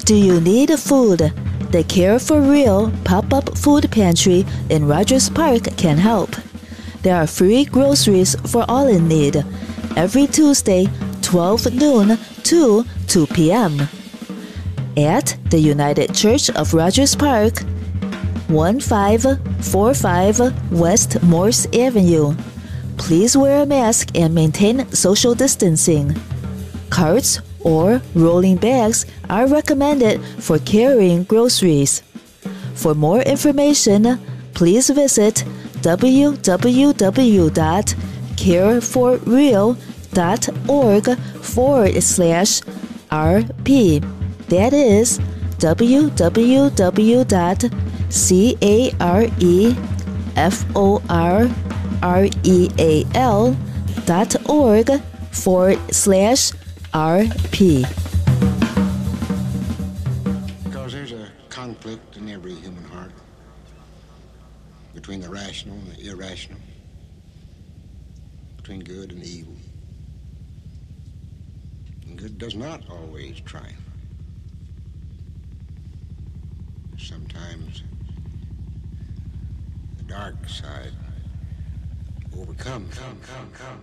Do you need food? The Care for Real pop-up food pantry in Rogers Park can help. There are free groceries for all in need every Tuesday, 12 noon to 2 p.m. at the United Church of Rogers Park, 1545 West Morse Avenue. Please wear a mask and maintain social distancing. Carts or rolling bags are recommended for carrying groceries. For more information, please visit www.careforreal.org/RP. That is www.careforreal.org/RP. Because there's a conflict in every human heart between the rational and the irrational, between good and evil. And good does not always triumph. Sometimes the dark side overcomes.